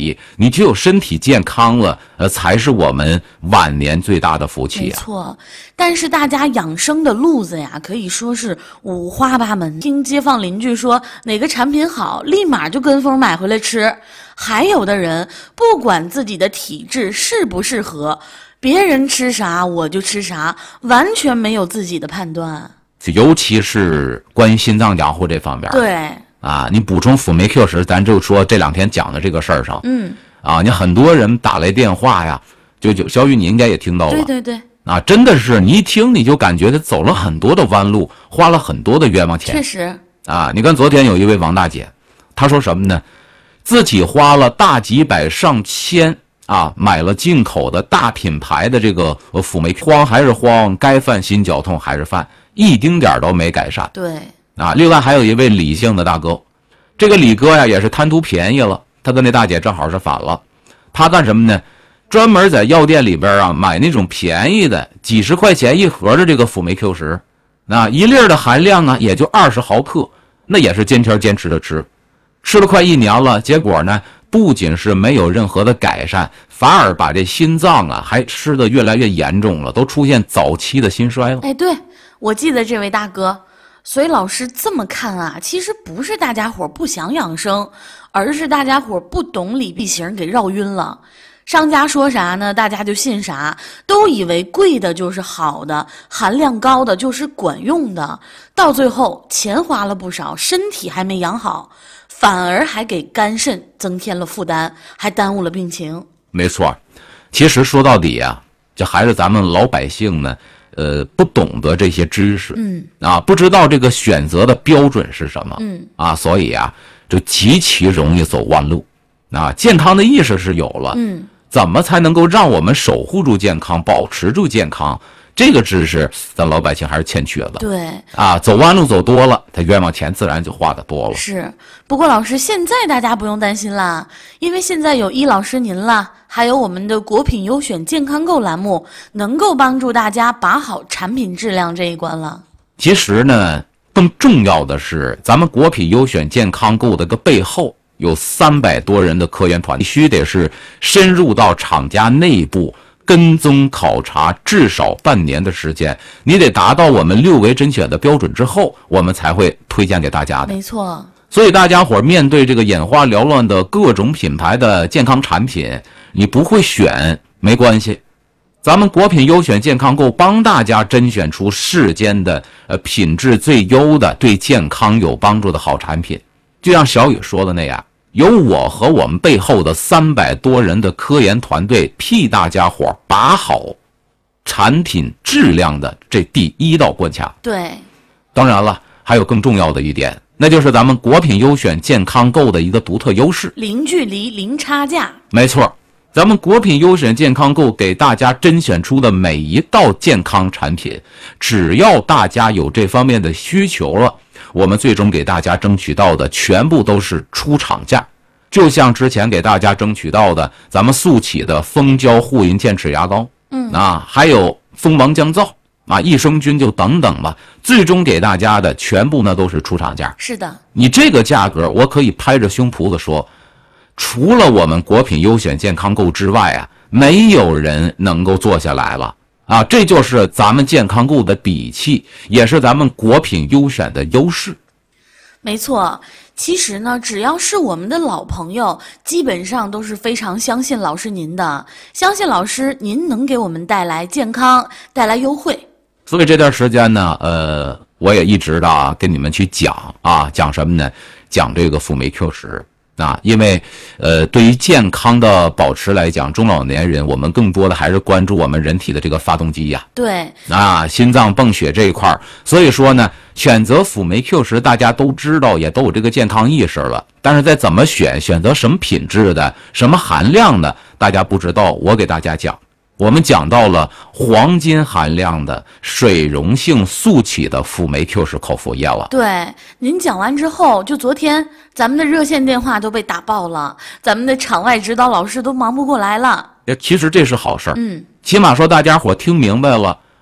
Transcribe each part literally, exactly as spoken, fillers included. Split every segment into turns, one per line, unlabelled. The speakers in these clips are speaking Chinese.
体，你只有身体健康了，呃，才是我们晚年最大的福气啊。
没错，但是大家养生的路子呀，可以说是五花八门。听街坊邻居说哪个产品好，立马就跟风买回来吃。还有的人不管自己的体质适不适合，别人吃啥我就吃啥，完全没有自己的判断。
尤其是关于心脏养护这方面，
对
啊，你补充辅酶 Q 十，咱就说这两天讲的这个事儿上，
嗯，
啊，你很多人打来电话呀，就就小雨你应该也听到了，
对对对，
啊，真的是你一听你就感觉他走了很多的弯路，花了很多的冤枉钱，
确实
啊，你看昨天有一位王大姐，她说什么呢？自己花了大几百上千啊，买了进口的大品牌的这个呃辅酶，慌还是慌，该犯心绞痛还是犯。一丁点都没改善，
对
啊。另外还有一位李姓的大哥，这个李哥呀也是贪图便宜了，他跟那大姐正好是反了。他干什么呢？专门在药店里边啊买那种便宜的，几十块钱一盒的这个辅酶 Q 十，那一粒的含量啊也就二十毫克，那也是坚天坚持的吃，吃了快一年了，结果呢不仅是没有任何的改善，反而把这心脏啊还吃得越来越严重了，都出现早期的心衰了。
哎，对。我记得这位大哥，所以老师这么看啊，其实不是大家伙不想养生，而是大家伙不懂李碧行给绕晕了。商家说啥呢，大家就信啥，都以为贵的就是好的，含量高的就是管用的，到最后钱花了不少，身体还没养好，反而还给肝肾增添了负担，还耽误了病情。
没错，其实说到底啊，这还是咱们老百姓呢。呃，不懂得这些知识，
嗯，
啊，不知道这个选择的标准是什么，
嗯，
啊，所以啊，就极其容易走弯路，啊，健康的意识是有了，
嗯，
怎么才能够让我们守护住健康，保持住健康？这个知识，咱老百姓还是欠缺的。
对，
啊，走弯路走多了，他冤枉钱自然就花的多了。
是，不过老师，现在大家不用担心啦，因为现在有易老师您啦，还有我们的果品优选健康购栏目，能够帮助大家把好产品质量这一关了。
其实呢，更重要的是，咱们果品优选健康购的个背后有三百多人的科研团队，必须得是深入到厂家内部。跟踪考察至少半年的时间，你得达到我们六维甄选的标准之后，我们才会推荐给大家的。
没错，
所以大家伙面对这个眼花缭乱的各种品牌的健康产品，你不会选没关系，咱们果品优选健康购帮大家甄选出世间的呃品质最优的、对健康有帮助的好产品。就像小雨说的那样。由我和我们背后的三百多人的科研团队替大家伙把好产品质量的这第一道关卡。
对，
当然了，还有更重要的一点，那就是咱们果品优选健康购的一个独特优势：
零距离、零差价。
没错，咱们果品优选健康购给大家甄选出的每一道健康产品，只要大家有这方面的需求了。我们最终给大家争取到的全部都是出厂价，就像之前给大家争取到的咱们速起的蜂胶护龈健齿牙膏，
嗯
啊，还有蜂王降噪啊、益生菌就等等吧，最终给大家的全部呢都是出厂价。
是的，
你这个价格，我可以拍着胸脯子说，除了我们果品优选健康购之外啊，没有人能够做下来了。啊，这就是咱们健康购的底气，也是咱们果品优选的优势。
没错，其实呢，只要是我们的老朋友，基本上都是非常相信老师您的，相信老师您能给我们带来健康，带来优惠。
所以这段时间呢，呃，我也一直的啊跟你们去讲啊，讲什么呢？讲这个辅酶 Q 十。啊，因为，呃，对于健康的保持来讲，中老年人我们更多的还是关注我们人体的这个发动机呀，
对，
啊，心脏泵血这一块儿。所以说呢，选择辅酶 Q 十，大家都知道，也都有这个健康意识了。但是在怎么选，选择什么品质的、什么含量的，大家不知道。我给大家讲，我们讲到了黄金含量的水溶性速起的辅酶 Q 十口服液了。
对，您讲完之后，就昨天咱们的热线电话都被打爆了，咱们的场外指导老师都忙不过来了。
其实这是好事儿，
嗯，
起码说大家伙听明白了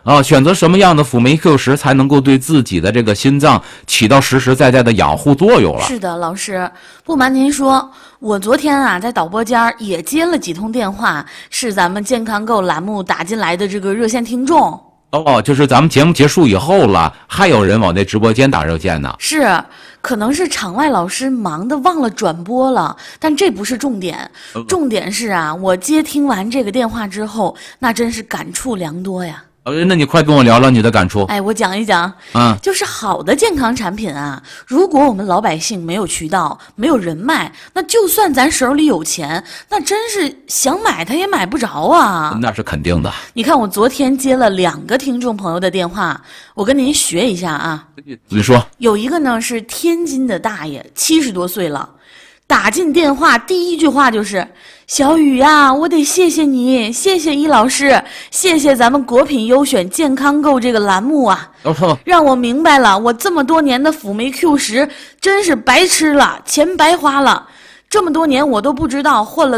啊，选择什么样的辅酶 Q 十才能够对自己的这个心脏起到实实在在的养护作用了。
是的，老师，不瞒您说，我昨天啊在导播间也接了几通电话，是咱们健康购栏目打进来的这个热线听众。
哦，就是咱们节目结束以后了，还有人往那直播间打热线呢。
是，可能是场外老师忙的忘了转播了，但这不是重点，重点是啊，我接听完这个电话之后，那真是感触良多呀。
呃，那你快跟我聊聊你的感触。
哎，我讲一讲，
嗯，
就是好的健康产品啊，如果我们老百姓没有渠道、没有人脉，那就算咱手里有钱，那真是想买它也买不着啊。
那是肯定的。
你看，我昨天接了两个听众朋友的电话，我跟您学一下啊。
你说，
有一个呢是天津的大爷，七十多岁了。打进电话，第一句话就是：“小雨呀，我得谢谢你，谢谢易老师，谢谢咱们果品优选健康购这个栏目啊，
哦，
让我明白了，我这么多年的辅酶 Q 十真是白吃了，钱白花了，这么多年我都不知道换了。”